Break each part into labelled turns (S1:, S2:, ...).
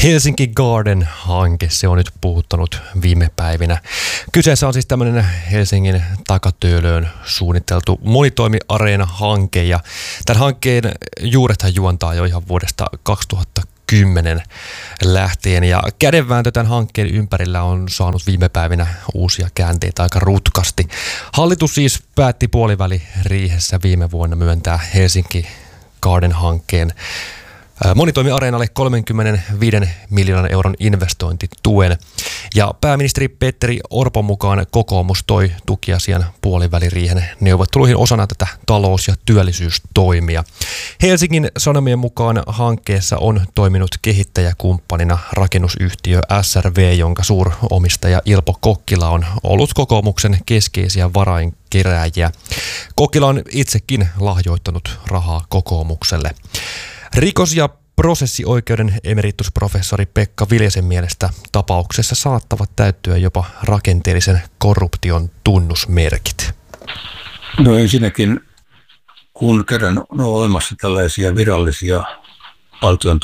S1: Helsinki Garden-hanke, se on nyt puhuttanut viime päivinä. Kyseessä on siis tämmöinen Helsingin takatöölöön suunniteltu monitoimiareena-hanke, ja tämän hankkeen juurethan juontaa jo ihan vuodesta 2010 lähtien, ja kädenvääntö tämän hankkeen ympärillä on saanut viime päivinä uusia käänteitä aika rutkasti. Hallitus siis päätti puoliväliriihessä viime vuonna myöntää Helsinki Garden-hankkeen monitoimiareenalle 35 miljoonan euron investointituen. Ja pääministeri Petteri Orpon mukaan kokoomus toi tukiasian puoliväliriihen neuvotteluihin osana tätä talous- ja työllisyystoimia. Helsingin Sanomien mukaan hankkeessa on toiminut kehittäjäkumppanina rakennusyhtiö SRV, jonka suuromistaja Ilpo Kokkila on ollut kokoomuksen keskeisiä varainkerääjiä. Kokkila on itsekin lahjoittanut rahaa kokoomukselle. Rikos- ja prosessioikeuden emeritusprofessori Pekka Viljasen mielestä tapauksessa saattavat täyttyä jopa rakenteellisen korruption tunnusmerkit.
S2: No ensinnäkin, kun kerran on olemassa tällaisia virallisia valtion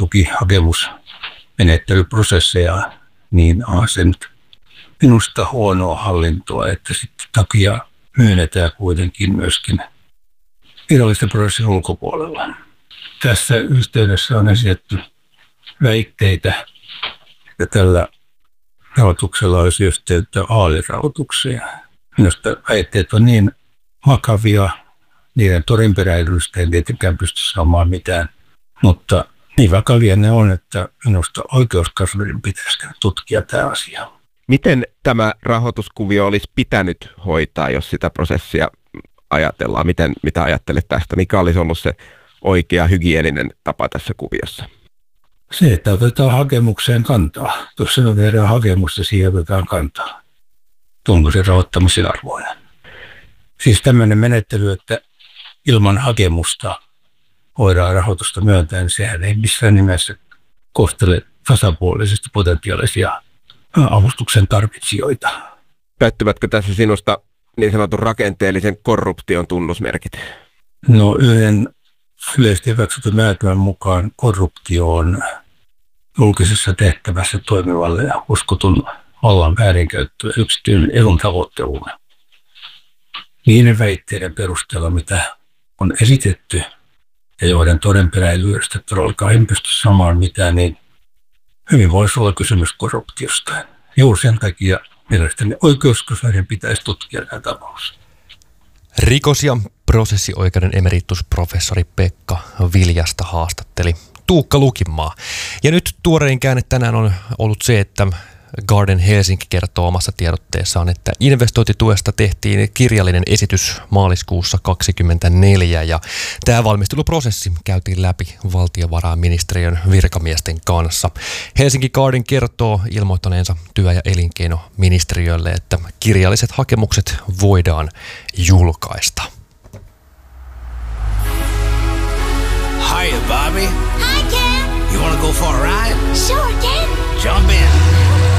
S2: tukihakemusmenettelyprosesseja, niin on se nyt minusta huonoa hallintoa, että sitten takia myönnetään kuitenkin myöskin virallisten prosessin ulkopuolella. Tässä yhteydessä on esitetty väitteitä, että tällä rahoituksella olisi yhteyttä aalirahoitukseen. Minusta väitteet on niin vakavia, niiden torinperäilystä ei tietenkään pysty saamaan mitään, mutta niin vakavia ne on, että minusta oikeuskanslerin pitäisi tutkia tämä asia.
S3: Miten tämä rahoituskuvio olisi pitänyt hoitaa, jos sitä prosessia ajatellaan? Mitä ajattelet tästä? Mikä olisi ollut se oikea hygieninen tapa tässä kuviossa?
S2: Se, että otetaan hakemukseen kantaa. Tuossa on tehdään hakemusta, siihen otetaan kantaa. Onko se rahoittamisen arvoinen? Siis tämmöinen menettely, että ilman hakemusta voidaan rahoitusta myöntää, niin sehän ei missään nimessä kohtele tasapuolisesti potentiaalisia avustuksen tarvitsijoita.
S3: Täyttyvätkö tässä sinusta niin sanotun rakenteellisen korruption tunnusmerkit?
S2: No yleisesti hyväksytyn määritelmän mukaan korruptio on julkisessa tehtävässä toimivalle ja uskotun vallan väärinkäyttö ja yksityinen edun tavoitteluun. Niiden väitteiden perusteella, mitä on esitetty ja joiden todenperäilyydestä todellakaan en pysty saamaan mitään, niin hyvin voisi olla kysymys korruptiosta. Juuri sen takia mielestäni oikeuskanslerin pitäisi tutkia tämä tapaus.
S1: Rikos- ja prosessioikeuden emeritusprofessori Pekka Viljasta haastatteli Tuukka Lukinmaa. Ja nyt tuorein käänne tänään on ollut se, että Garden Helsinki kertoo omassa tiedotteessaan, että investointituesta tehtiin kirjallinen esitys maaliskuussa 2024, ja tämä valmisteluprosessi käytiin läpi valtiovarainministeriön virkamiesten kanssa. Helsinki Garden kertoo ilmoittaneensa työ- ja elinkeinoministeriölle, että kirjalliset hakemukset voidaan julkaista.
S4: Hiya, Bobby.
S5: Hi, Ken.
S4: You want to go for a ride?
S5: Sure, Ken.
S4: Jump in.